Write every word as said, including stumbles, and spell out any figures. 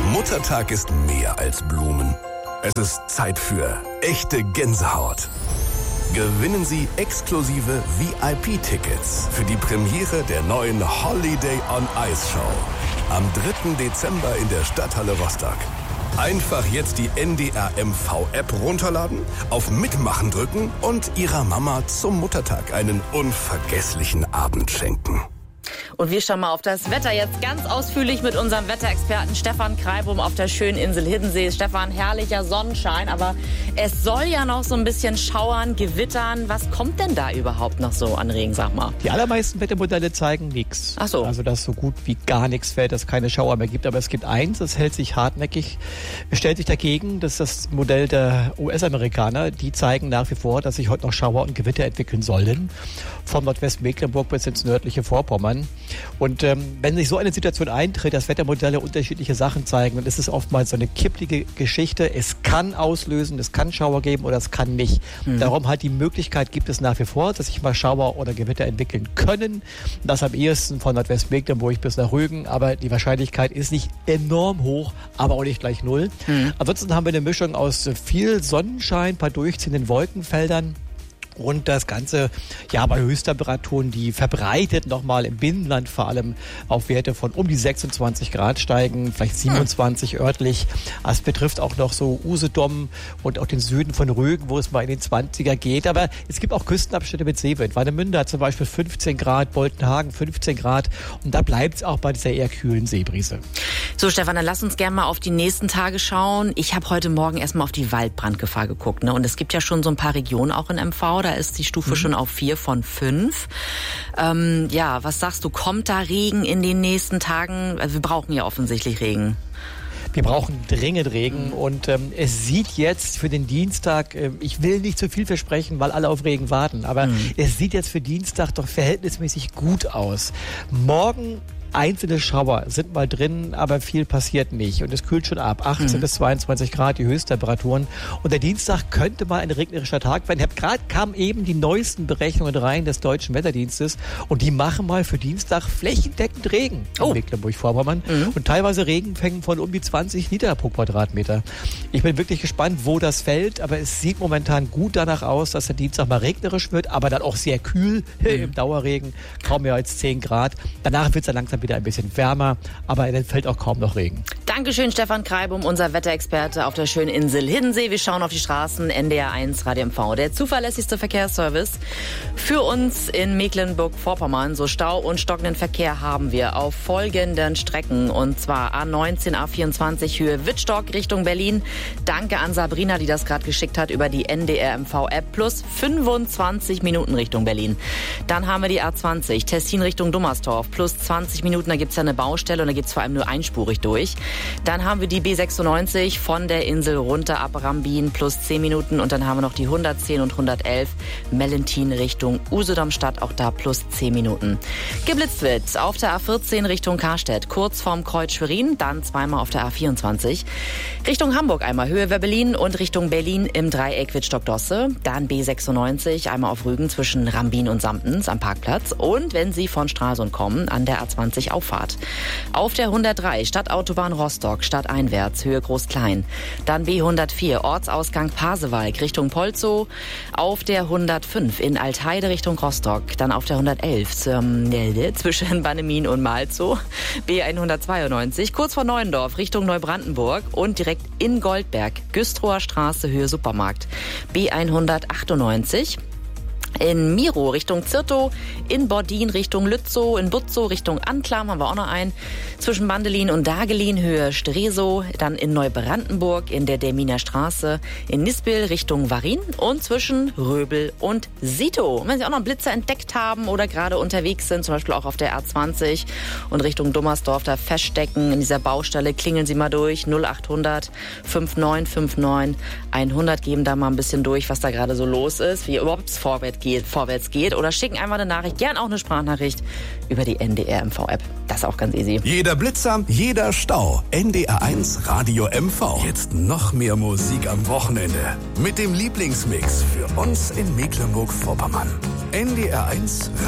Muttertag ist mehr als Blumen. Es ist Zeit für echte Gänsehaut. Gewinnen Sie exklusive V I P-Tickets für die Premiere der neuen Holiday on Ice Show am dritten Dezember in der Stadthalle Rostock. Einfach jetzt die N D R M V-App runterladen, auf Mitmachen drücken und Ihrer Mama zum Muttertag einen unvergesslichen Abend schenken. Und wir schauen mal auf das Wetter jetzt ganz ausführlich mit unserem Wetterexperten Stefan Kreibum auf der schönen Insel Hiddensee. Stefan, herrlicher Sonnenschein, aber es soll ja noch so ein bisschen schauern, gewittern. Was kommt denn da überhaupt noch so an Regen, sag mal? Die allermeisten Wettermodelle zeigen nichts. Ach so. Also, dass so gut wie gar nichts fällt, dass es keine Schauer mehr gibt. Aber es gibt eins, das hält sich hartnäckig, stellt sich dagegen. Das ist das Modell der U S-Amerikaner. Die zeigen nach wie vor, dass sich heute noch Schauer und Gewitter entwickeln sollen. Vom Nordwestmecklenburg bis ins nördliche Vorpommern. Und ähm, wenn sich so eine Situation eintritt, dass Wettermodelle unterschiedliche Sachen zeigen, dann ist es oftmals so eine kipplige Geschichte. Es kann auslösen, es kann Schauer geben oder es kann nicht. Mhm. Darum halt die Möglichkeit gibt es nach wie vor, dass sich mal Schauer oder Gewitter entwickeln können. Das am ehesten von Nordwestmecklenburg bis nach Rügen. Aber die Wahrscheinlichkeit ist nicht enorm hoch, aber auch nicht gleich null. Mhm. Ansonsten haben wir eine Mischung aus viel Sonnenschein, ein paar durchziehenden Wolkenfeldern. Und das Ganze, ja, bei Höchsttemperaturen, die verbreitet nochmal im Binnenland vor allem auf Werte von um die sechsundzwanzig Grad steigen, vielleicht siebenundzwanzig hm. örtlich. Das betrifft auch noch so Usedom und auch den Süden von Rügen, wo es mal in den zwanziger geht. Aber es gibt auch Küstenabschnitte mit Seewind. Warnemünde hat zum Beispiel fünfzehn Grad, Boltenhagen fünfzehn Grad. Und da bleibt es auch bei dieser eher kühlen Seebrise. So, Stefan, dann lass uns gerne mal auf die nächsten Tage schauen. Ich habe heute Morgen erstmal auf die Waldbrandgefahr geguckt, ne? Und es gibt ja schon so ein paar Regionen auch in M V. Da ist die Stufe mhm. schon auf vier von fünf. Ähm, ja, was sagst du? Kommt da Regen in den nächsten Tagen? Wir brauchen ja offensichtlich Regen. Wir brauchen dringend Regen und ähm, es sieht jetzt für den Dienstag, äh, ich will nicht zu viel versprechen, weil alle auf Regen warten, aber mhm. es sieht jetzt für Dienstag doch verhältnismäßig gut aus. Morgen einzelne Schauer sind mal drin, aber viel passiert nicht. Und es kühlt schon ab. achtzehn mhm. bis zweiundzwanzig Grad die Höchsttemperaturen. Und der Dienstag könnte mal ein regnerischer Tag werden. Gerade kamen eben die neuesten Berechnungen rein des Deutschen Wetterdienstes. Und die machen mal für Dienstag flächendeckend Regen oh. in Mecklenburg-Vorpommern. Mhm. Und teilweise Regenfängen von um die zwanzig Liter pro Quadratmeter. Ich bin wirklich gespannt, wo das fällt. Aber es sieht momentan gut danach aus, dass der Dienstag mal regnerisch wird, aber dann auch sehr kühl mhm. im Dauerregen. Kaum mehr als zehn Grad. Danach wird es dann langsam wieder ein bisschen wärmer, aber dann fällt auch kaum noch Regen. Dankeschön, Stefan Kreibum, unser Wetterexperte auf der schönen Insel Hiddensee. Wir schauen auf die Straßen, N D R eins Radio M V. Der zuverlässigste Verkehrsservice für uns in Mecklenburg-Vorpommern. So Stau und stockenden Verkehr haben wir auf folgenden Strecken. Und zwar A neunzehn, A vierundzwanzig Höhe Wittstock Richtung Berlin. Danke an Sabrina, die das gerade geschickt hat über die N D R M V-App. Plus fünfundzwanzig Minuten Richtung Berlin. Dann haben wir die A zwanzig, Tessin Richtung Dummersdorf. Plus zwanzig Minuten, da gibt es ja eine Baustelle und da gibt es vor allem nur einspurig durch. Dann haben wir die B sechsundneunzig von der Insel runter ab Rambin plus zehn Minuten und dann haben wir noch die hundertzehn und hundertelf Mellentin Richtung Usedom-Stadt, auch da plus zehn Minuten. Geblitzt wird auf der A vierzehn Richtung Karstedt, kurz vorm Kreuz Schwerin, dann zweimal auf der A vierundzwanzig. Richtung Hamburg einmal Höhe Werbelin und Richtung Berlin im Dreieck Wittstock-Dosse. Dann B sechsundneunzig einmal auf Rügen zwischen Rambin und Samptens am Parkplatz. Und wenn Sie von Stralsund kommen, an der A zwanzig Auffahrt. Auf der hundertdrei Stadtautobahn Rostock, stadteinwärts, Höhe Groß-Klein. Dann B hundertvier Ortsausgang Pasewalk Richtung Polzow. Auf der hundertfünf in Altheide Richtung Rostock. Dann auf der hundertelf zum, äh, zwischen Bannemin und Malzow. B hundertzweiundneunzig kurz vor Neuendorf Richtung Neubrandenburg. Und direkt in Goldberg, Güstrower Straße, Höhe Supermarkt. B hundertachtundneunzig in Miro Richtung Zirtow, in Bordin Richtung Lützow, in Butzow Richtung Anklam haben wir auch noch einen, zwischen Bandelin und Dagelin Höhe Stresow, dann in Neubrandenburg in der Derminer Straße, in Nispel Richtung Warin und zwischen Röbel und Sito. Und wenn Sie auch noch einen Blitzer entdeckt haben oder gerade unterwegs sind, zum Beispiel auch auf der A zwanzig und Richtung Dummersdorf da feststecken in dieser Baustelle, klingeln Sie mal durch, null achthundert fünfundneunzig neunundfünfzig hundert, geben da mal ein bisschen durch, was da gerade so los ist, wie überhaupt es vorwärts geht, vorwärts geht oder schicken einfach eine Nachricht, gern auch eine Sprachnachricht über die N D R M V-App. Das ist auch ganz easy. Jeder Blitzer, jeder Stau. N D R eins Radio M V. Jetzt noch mehr Musik am Wochenende. Mit dem Lieblingsmix für uns in Mecklenburg-Vorpommern. N D R eins